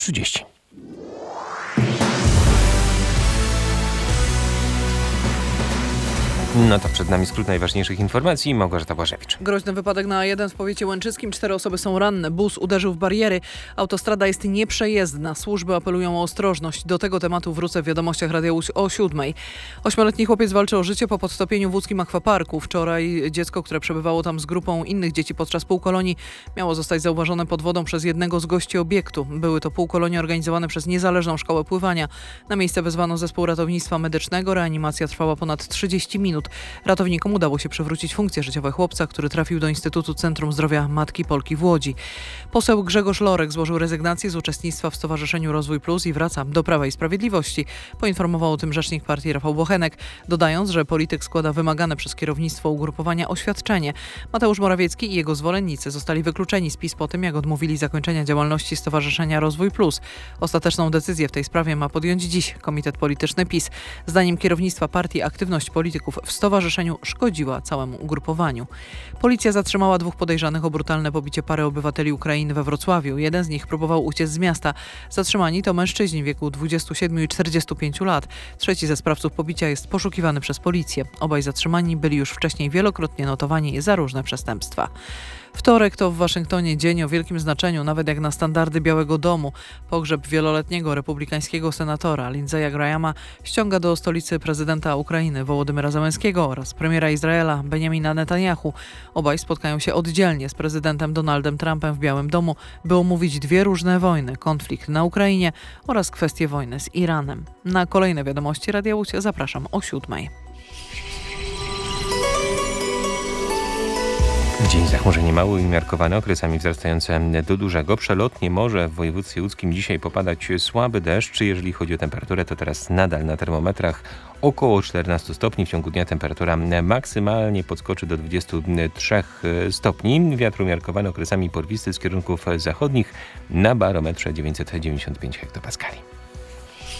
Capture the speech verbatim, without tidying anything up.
trzydzieści. No to przed nami skrót najważniejszych informacji. Małgorzata Błażewicz. Groźny wypadek na A jeden w powiecie łęczyskim. Cztery osoby są ranne. Bus uderzył w bariery. Autostrada jest nieprzejezdna. Służby apelują o ostrożność. Do tego tematu wrócę w wiadomościach Radia Łódź o siódmej. Ośmioletni chłopiec walczy o życie po podtopieniu w łódzkim akwaparku. Wczoraj dziecko, które przebywało tam z grupą innych dzieci podczas półkolonii, miało zostać zauważone pod wodą przez jednego z gości obiektu. Były to półkolonie organizowane przez niezależną szkołę pływania. Na miejsce wezwano zespół ratownictwa medycznego. Reanimacja trwała ponad trzydzieści minut. Ratownikom udało się przywrócić funkcje życiowe chłopca, który trafił do Instytutu Centrum Zdrowia Matki Polki w Łodzi. Poseł Grzegorz Lorek złożył rezygnację z uczestnictwa w Stowarzyszeniu Rozwój Plus i wraca do Prawa i Sprawiedliwości. Poinformował o tym rzecznik partii Rafał Bochenek, dodając, że polityk składa wymagane przez kierownictwo ugrupowania oświadczenie. Mateusz Morawiecki i jego zwolennicy zostali wykluczeni z PiS po tym, jak odmówili zakończenia działalności Stowarzyszenia Rozwój Plus. Ostateczną decyzję w tej sprawie ma podjąć dziś Komitet Polityczny PiS. Zdaniem kierownictwa partii aktywność polityków w stowarzyszeniu szkodziła całemu ugrupowaniu. Policja zatrzymała dwóch podejrzanych o brutalne pobicie pary obywateli Ukrainy we Wrocławiu. Jeden z nich próbował uciec z miasta. Zatrzymani to mężczyźni w wieku dwudziestu siedmiu i czterdziestu pięciu lat. Trzeci ze sprawców pobicia jest poszukiwany przez policję. Obaj zatrzymani byli już wcześniej wielokrotnie notowani za różne przestępstwa. Wtorek to w Waszyngtonie dzień o wielkim znaczeniu, nawet jak na standardy Białego Domu. Pogrzeb wieloletniego republikańskiego senatora Lindsey'a Grahama ściąga do stolicy prezydenta Ukrainy Wołodymyra Zełenskiego oraz premiera Izraela Benjamina Netanyahu. Obaj spotkają się oddzielnie z prezydentem Donaldem Trumpem w Białym Domu, by omówić dwie różne wojny, konflikt na Ukrainie oraz kwestię wojny z Iranem. Na kolejne wiadomości Radia Łódź zapraszam o siódmej. Dzień zachmurzenie mały i umiarkowane, okresami wzrastające do dużego. Przelotnie może w województwie łódzkim dzisiaj popadać słaby deszcz. Jeżeli chodzi o temperaturę, to teraz nadal na termometrach około czternastu stopni. W ciągu dnia temperatura maksymalnie podskoczy do dwudziestu trzech stopni. Wiatr umiarkowany, okresami porwisty z kierunków zachodnich, na barometrze dziewięćset dziewięćdziesiąt pięć hektopaskali.